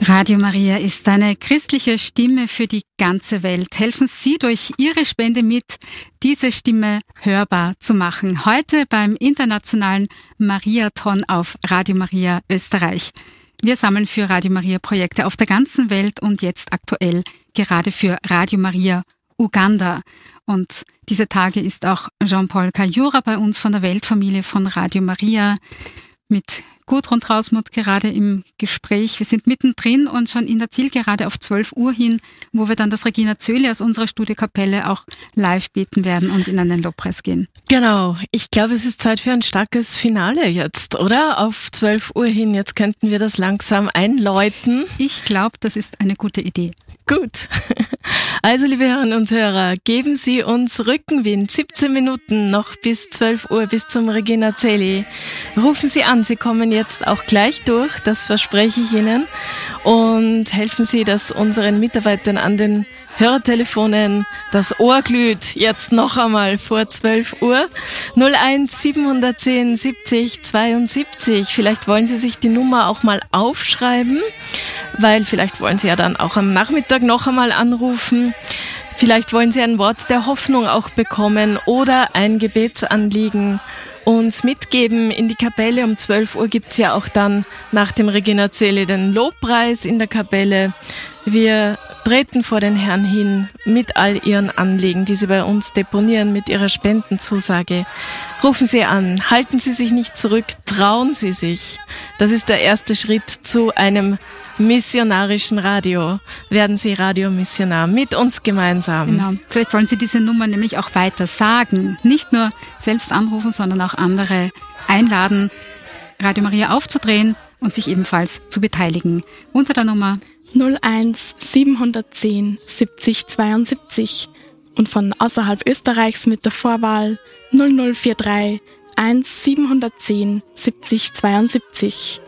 Radio Maria ist eine christliche Stimme für die ganze Welt. Helfen Sie durch Ihre Spende mit, diese Stimme hörbar zu machen. Heute beim internationalen Mariathon auf Radio Maria Österreich. Wir sammeln für Radio Maria Projekte auf der ganzen Welt und jetzt aktuell gerade für Radio Maria Uganda. Und diese Tage ist auch Jean-Paul Kajura bei uns von der Weltfamilie von Radio Maria mit Gudrun Trausmuth gerade im Gespräch. Wir sind mittendrin und schon in der Zielgerade auf 12 Uhr hin, wo wir dann das Regina Zöli aus unserer Studiokapelle auch live beten werden und in einen Lobpreis gehen. Genau. Ich glaube, es ist Zeit für ein starkes Finale jetzt, oder? Auf 12 Uhr hin. Jetzt könnten wir das langsam einläuten. Ich glaube, das ist eine gute Idee. Gut. Also, liebe Hörerinnen und Hörer, geben Sie uns Rückenwind. 17 Minuten noch bis 12 Uhr, bis zum Regina Zöli. Rufen Sie an. Sie kommen jetzt auch gleich durch, das verspreche ich Ihnen. Und helfen Sie, dass unseren Mitarbeitern an den Hörertelefonen das Ohr glüht. Jetzt noch einmal vor 12 Uhr. 01 710 70 72. Vielleicht wollen Sie sich die Nummer auch mal aufschreiben, weil vielleicht wollen Sie ja dann auch am Nachmittag noch einmal anrufen. Vielleicht wollen Sie ein Wort der Hoffnung auch bekommen oder ein Gebetsanliegen uns mitgeben in die Kapelle. Um 12 Uhr gibt's ja auch dann nach dem Regina Zöli den Lobpreis in der Kapelle. Wir treten vor den Herrn hin mit all Ihren Anliegen, die Sie bei uns deponieren, mit Ihrer Spendenzusage. Rufen Sie an, halten Sie sich nicht zurück, trauen Sie sich. Das ist der erste Schritt zu einem missionarischen Radio. Werden Sie Radiomissionar mit uns gemeinsam. Genau. Vielleicht wollen Sie diese Nummer nämlich auch weiter sagen. Nicht nur selbst anrufen, sondern auch andere einladen, Radio Maria aufzudrehen und sich ebenfalls zu beteiligen. Unter der Nummer 01 710 70 72 und von außerhalb Österreichs mit der Vorwahl 0043 1 710 70 72.